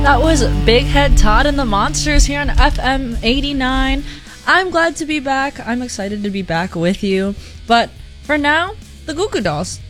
That was Big Head Todd and the Monsters here on FM 89. I'm glad to be back. I'm excited to be back with you. But for now, the Goo Goo Dolls.